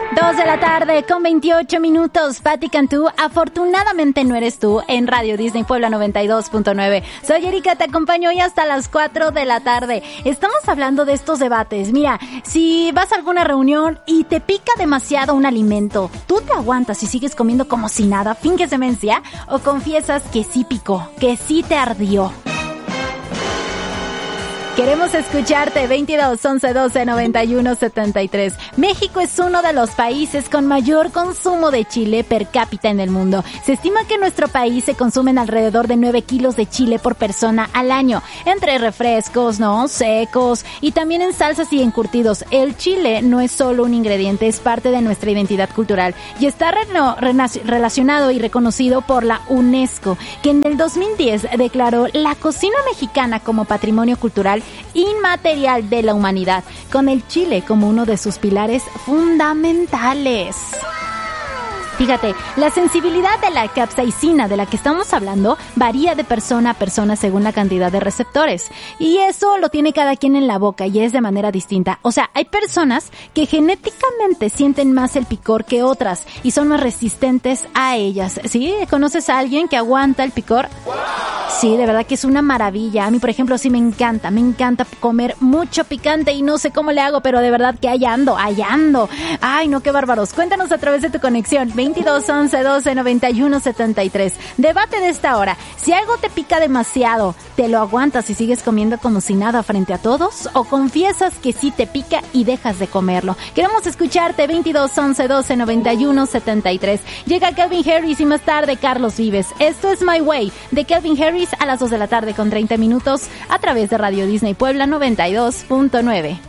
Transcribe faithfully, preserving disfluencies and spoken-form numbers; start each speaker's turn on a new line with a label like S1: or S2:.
S1: Dos de la tarde con veintiocho minutos. Patti Cantú, afortunadamente no eres tú, en Radio Disney Puebla noventa y dos punto nueve. Soy Erika, te acompaño hoy hasta las cuatro de la tarde. Estamos hablando de estos debates. Mira, si vas a alguna reunión y te pica demasiado un alimento, ¿tú te aguantas y sigues comiendo como si nada, finges demencia, o confiesas que sí picó, que sí te ardió? Queremos escucharte. Veintidós, once, doce, noventa y uno, setenta y tres. México es uno de los países con mayor consumo de chile per cápita en el mundo. Se estima que en nuestro país se consumen alrededor de nueve kilos de chile por persona al año, entre refrescos, ¿no?, secos y también en salsas y encurtidos. El chile no es solo un ingrediente, es parte de nuestra identidad cultural y está re- relacionado y reconocido por la UNESCO, que en el dos mil diez declaró la cocina mexicana como patrimonio cultural inmaterial de la humanidad, con el chile como uno de sus pilares fundamentales. Fíjate, la sensibilidad de la capsaicina de la que estamos hablando varía de persona a persona según la cantidad de receptores. Y eso lo tiene cada quien en la boca y es de manera distinta. O sea, hay personas que genéticamente sienten más el picor que otras y son más resistentes a ellas. ¿Sí? ¿Conoces a alguien que aguanta el picor? Sí, de verdad que es una maravilla. A mí, por ejemplo, sí me encanta. Me encanta comer mucho picante y no sé cómo le hago, pero de verdad que allá ando, allá ando. Ay, no, qué bárbaros. Cuéntanos a través de tu conexión. veintidós, once, doce, noventa y uno, setenta y tres. Debate de esta hora. Si algo te pica demasiado, ¿te lo aguantas y sigues comiendo como si nada frente a todos? ¿O confiesas que sí te pica y dejas de comerlo? Queremos escucharte. veintidós, once, doce, noventa y uno, setenta y tres. Llega Calvin Harris y más tarde Carlos Vives. Esto es My Way de Calvin Harris a las dos de la tarde con treinta minutos a través de Radio Disney Puebla noventa y dos punto nueve.